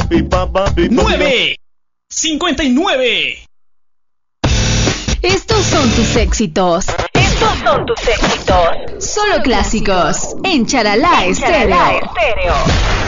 9:59. Estos son tus éxitos. Solo clásicos en Charalá Estéreo.